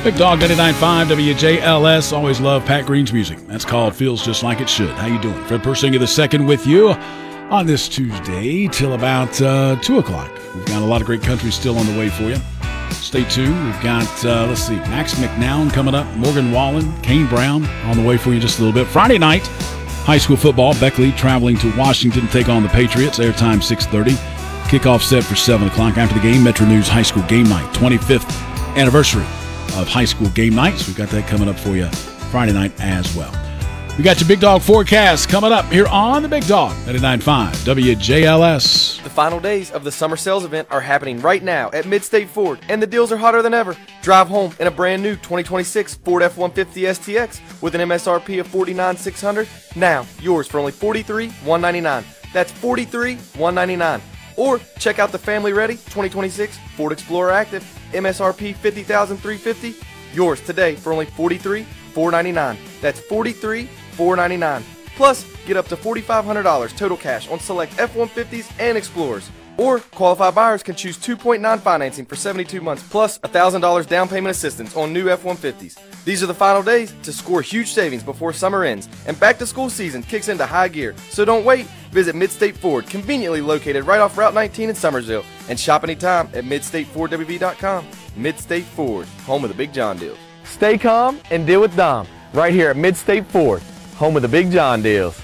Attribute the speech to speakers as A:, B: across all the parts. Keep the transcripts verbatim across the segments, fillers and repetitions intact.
A: Big Dog ninety-nine point five W J L S. Always love Pat Green's music. That's called Feels Just Like It Should. How you doing? Fred Persinger the second with you on this Tuesday till about uh, two o'clock. We've got a lot of great country still on the way for you. Stay tuned. We've got, uh, let's see, Max McNown coming up, Morgan Wallen, Kane Brown on the way for you in just a little bit. Friday night, high school football. Beckley traveling to Washington to take on the Patriots. Airtime six thirty. Kickoff set for seven o'clock. After the game, Metro News High School Game Night. twenty-fifth anniversary of high school game nights. We've got that coming up for you Friday night as well. We got your Big Dog forecast coming up here on the Big Dog ninety-nine point five W J L S.
B: The final days of the summer sales event are happening right now at Mid-State Ford, and the deals are hotter than ever. Drive home in a brand new twenty twenty-six Ford F one fifty S T X with an M S R P of forty-nine thousand six hundred dollars. Now, yours for only forty-three thousand one hundred ninety-nine dollars. That's forty-three thousand one hundred ninety-nine dollars. Or check out the family-ready twenty twenty-six Ford Explorer Active, M S R P fifty thousand three hundred fifty dollars. Yours today for only forty-three thousand four hundred ninety-nine dollars. That's forty-three thousand four hundred ninety-nine dollars. Plus, get up to four thousand five hundred dollars total cash on select F one fifties and Explorers. Or qualified buyers can choose two point nine financing for seventy-two months plus one thousand dollars down payment assistance on new F one fifties. These are the final days to score huge savings before summer ends, and back to school season kicks into high gear. So don't wait. Visit Mid-State Ford, conveniently located right off Route nineteen in Summersville, and shop anytime at mid state ford w v dot com. Mid-State Ford, home of the Big John deals. Stay calm and deal with Dom right here at Mid-State Ford, home of the Big John deals.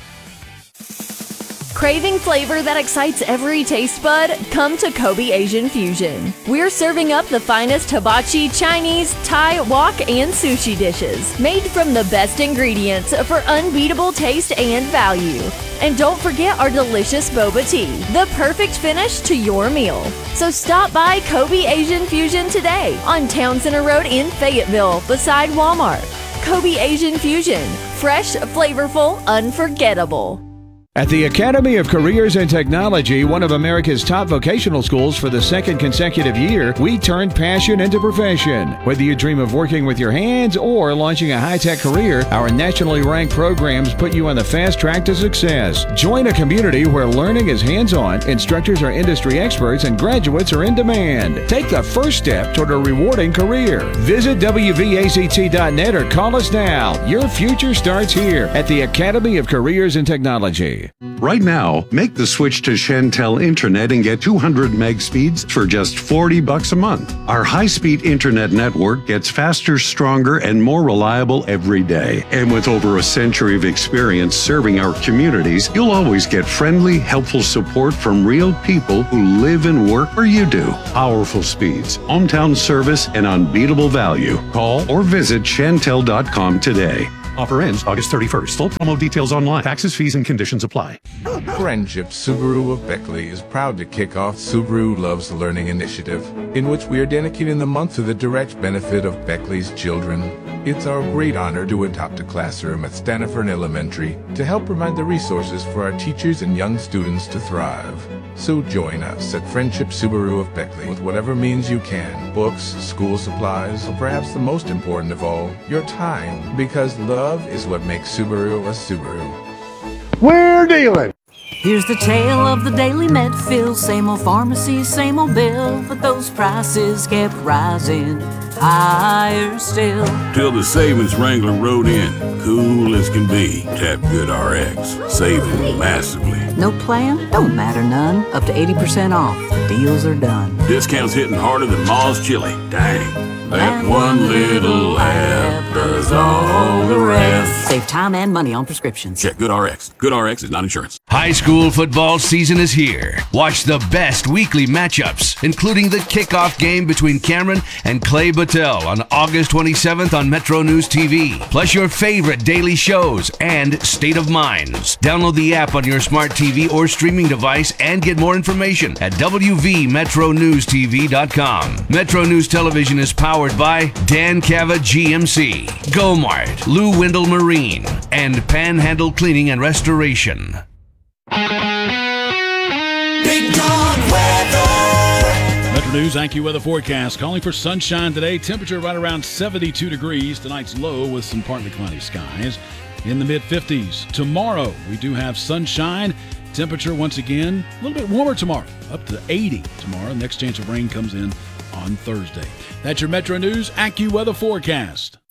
C: Craving flavor that excites every taste bud? Come to Kobe Asian Fusion. We're serving up the finest hibachi, Chinese, Thai, wok, and sushi dishes, made from the best ingredients for unbeatable taste and value. And don't forget our delicious boba tea, the perfect finish to your meal. So stop by Kobe Asian Fusion today on Town Center Road in Fayetteville, beside Walmart. Kobe Asian Fusion, fresh, flavorful, unforgettable.
D: At the Academy of Careers and Technology, one of America's top vocational schools for the second consecutive year, we turned passion into profession. Whether you dream of working with your hands or launching a high-tech career, our nationally ranked programs put you on the fast track to success. Join a community where learning is hands-on, instructors are industry experts, and graduates are in demand. Take the first step toward a rewarding career. Visit w v a c t dot net or call us now. Your future starts here at the Academy of Careers and Technology.
E: Right now, make the switch to Shentel Internet and get two hundred meg speeds for just forty bucks a month. Our high-speed internet network gets faster, stronger, and more reliable every day. And with over a century of experience serving our communities, you'll always get friendly, helpful support from real people who live and work where you do. Powerful speeds, hometown service, and unbeatable value. Call or visit Shentel dot com today.
F: Offer ends August thirty-first. Full promo details online. Taxes, fees, and conditions apply.
G: Friendship Subaru of Beckley is proud to kick off Subaru Loves Learning Initiative, in which we are dedicating the month to the direct benefit of Beckley's children. It's our great honor to adopt a classroom at Staniford Elementary to help provide the resources for our teachers and young students to thrive. So join us at Friendship Subaru of Beckley with whatever means you can. Books, school supplies, or perhaps the most important of all, your time. Because love is what makes Subaru a Subaru.
H: We're dealing!
I: Here's the tale of the daily Medfield. Same old pharmacy, same old bill, but those prices kept rising higher still.
J: Till the savings Wrangler rode in, cool as can be. Tap GoodRx, saving massively.
I: No plan? Don't matter none. Up to eighty percent off. The deals are done.
J: Discounts hitting harder than Ma's chili. Dang. That one little app does all the rest.
I: Save time and money on prescriptions.
J: Check GoodRx. GoodRx is not insurance.
K: High school football season is here. Watch the best weekly matchups, including the kickoff game between Cameron and Clay Battelle on August twenty-seventh on Metro News T V. Plus your favorite daily shows and State of Minds. Download the app on your smart T V or streaming device and get more information at w v metro news t v dot com. Metro News Television is powered by Dan Cava G M C, Go-Mart, Lou Wendell Marine, and Panhandle Cleaning and Restoration.
A: Big Dog Weather. Metro News AccuWeather forecast calling for sunshine today. Temperature right around seventy-two degrees. Tonight's low with some partly cloudy skies in the mid fifties. Tomorrow we do have sunshine. Temperature once again a little bit warmer tomorrow, up to eighty tomorrow. Next chance of rain comes in on Thursday. That's your Metro News AccuWeather forecast.